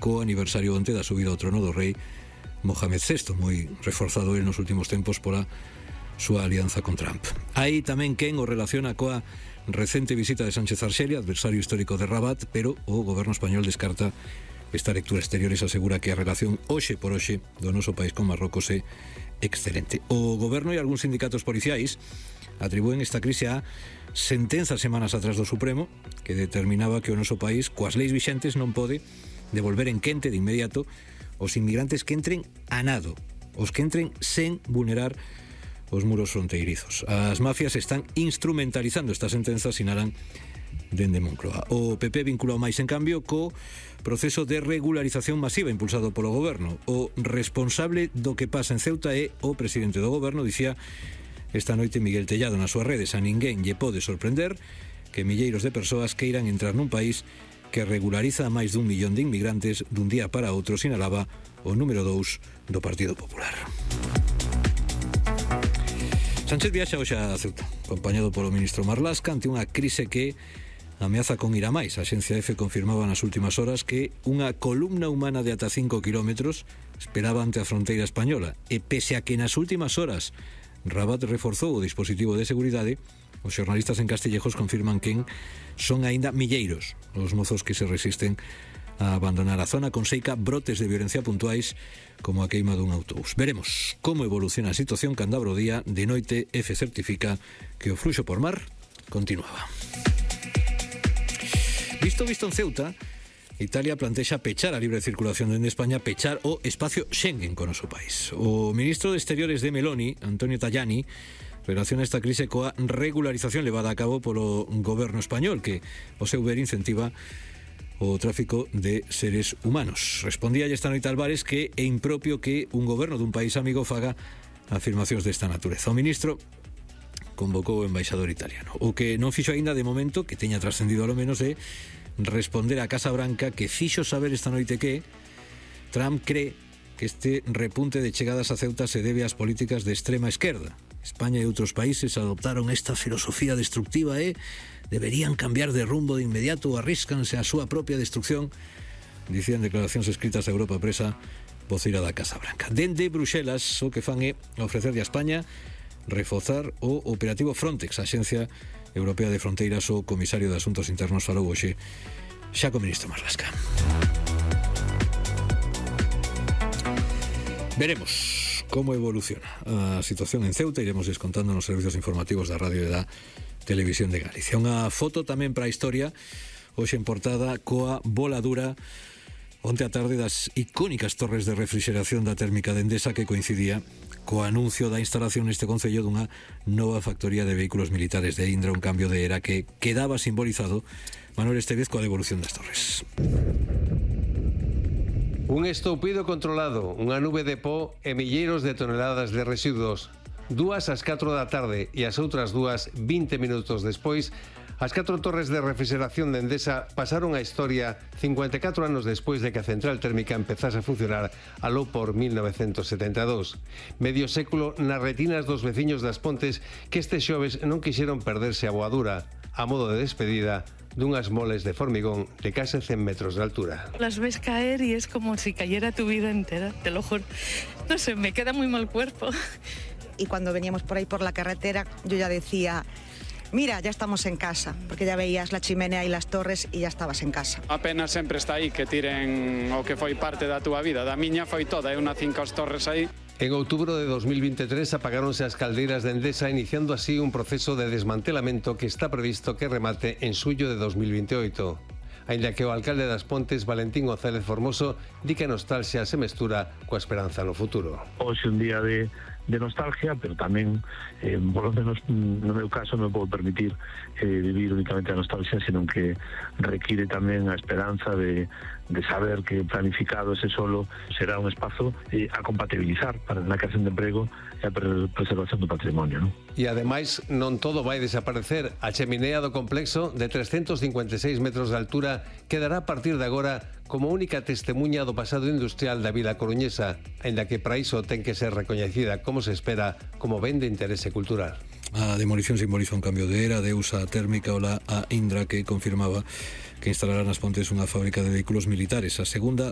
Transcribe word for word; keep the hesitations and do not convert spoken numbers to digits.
co aniversario onte da subida ao trono do rei Mohamed sexto, moi reforzado el nos últimos tempos pola súa alianza con Trump. Aí tamén quen o relaciona coa recente visita de Sánchez a Arxelia, adversario histórico de Rabat, pero o goberno español descarta esta lectura exterior e asegura que a relación hoxe por hoxe do noso país con Marrocos é excelente. O goberno e algúns sindicatos policiais atribúen esta crise a sentenzas semanas atrás do Supremo que determinaba que o noso país, coas leis vixentes, non pode devolver en quente de inmediato os inmigrantes que entren a nado, os que entren sen vulnerar os muros fronteirizos. As mafias están instrumentalizando esta sentenza, sinalan dende Moncloa. O P P vinculou máis, en cambio, co proceso de regularización masiva impulsado polo goberno. O responsable do que pasa en Ceuta é o presidente do goberno, dicía esta noite Miguel Tellado nas súas redes: a ninguén lle pode sorprender que milleiros de persoas queiran entrar nun país que regulariza a máis dun millón de inmigrantes dun día para outro, sinalaba o número dous do Partido Popular. Sánchez viaxa hoxe a Ceuta, acompañado polo ministro Marlaska, ante unha crise que ameaza con ir a máis. A Axencia Efe confirmaba nas últimas horas que unha columna humana de ata cinco kilómetros esperaba ante a fronteira española, e pese a que nas últimas horas Rabat reforzou o dispositivo de seguridade, os xornalistas en Castillejos confirman que son aínda milleiros os mozos que se resisten a abandonar a zona, con seica brotes de violencia puntuais como a queima dun autobús. Veremos como evoluciona a situación cando abra o día. De noite, Efe certifica que o fluxo por mar continuaba. Visto visto en Ceuta, Italia plantexa pechar a libre circulación dende España, pechar o espacio Schengen con o noso país. O ministro de Exteriores de Meloni, Antonio Tajani, relaciona esta crise coa regularización levada a cabo polo goberno español, que o seu ver incentiva o tráfico de seres humanos. Respondía esta noite Álvarez que é impropio que un goberno dun país amigo faga afirmacións desta natureza. O ministro convocou o embaixador italiano. O que non fixo aínda de momento, que teña trascendido ao menos, é responder á Casa Branca, que fixo saber esta noite que Trump cree que este repunte de chegadas a Ceuta se debe ás políticas de extrema esquerda. España e outros países adoptaron esta filosofía destructiva e deberían cambiar de rumbo de inmediato ou arríscanse a súa propia destrucción, dicían declaracións escritas a Europa Presa, voceira da Casa Branca. Dende Bruxelas, o que fan é ofrecerlle a España reforzar o operativo Frontex, a Axencia Europea de Fronteiras. O comisario de Asuntos Internos falou hoxe xa co ministro Marlaska. Veremos como evoluciona a situación en Ceuta, iremos descontando nos servizos informativos da radio e da Televisión de Galicia. Unha foto tamén para a historia, hoxe en portada, coa voladura onte a tarde das icónicas torres de refrigeración da térmica de Endesa, que coincidía co anuncio da instalación neste concello dunha nova factoría de vehículos militares de Indra, un cambio de era que quedaba simbolizado, Manuel Estevez, coa devolución das torres. Un estoupido controlado, unha nube de pó e milleiros de toneladas de residuos. Dúas ás catro da tarde e as outras dúas vinte minutos despois, as catro torres de refrigeración de Endesa pasaron a historia cincuenta e catro anos despois de que a central térmica empezase a funcionar aló por mil novecentos setenta e dous. Medio século nas retinas dos veciños das Pontes, que este xoves non quixeron perderse a voadura, a modo de despedida dunhas moles de formigón de case cen metros de altura. Las ves caer y es como si cayera tu vida entera, te lo juro. No sé, me queda muy mal cuerpo. Y cuando veníamos por ahí por la carretera, yo ya decía: mira, ya estamos en casa, porque ya veías la chimenea y las torres y ya estabas en casa. Apenas sempre está aí que tiren o que foi parte da túa vida. Da miña foi toda, é unha cinco as torres aí. En outubro de dos mil veintitrés apagáronse as caldeiras de Endesa, iniciando así un proceso de desmantelamento que está previsto que remate en xullo de dos mil veintioito. Aínda que o alcalde das Pontes, Valentín González Formoso, di que a nostalgia se mestura coa esperanza no futuro. Hoxe un día de, de nostalgia, pero tamén, eh, por lo menos no meu caso, non podo permitir eh, vivir únicamente a nostalgia, senón que require tamén a esperanza de, de saber que planificado ese solo será un espazo eh, a compatibilizar para a creación de emprego e a preservación do patrimonio, non? E ademais non todo vai desaparecer. A cheminea do complexo de trescentos cincuenta e seis metros de altura quedará a partir de agora como única testemunha do pasado industrial da vila coruñesa, aínda que para iso ten que ser recoñecida, como se espera, como ben de interese cultural. A demolición simboliza un cambio de era, deus a térmica ola a Indra, que confirmaba que instalará nas Pontes unha fábrica de vehículos militares. A segunda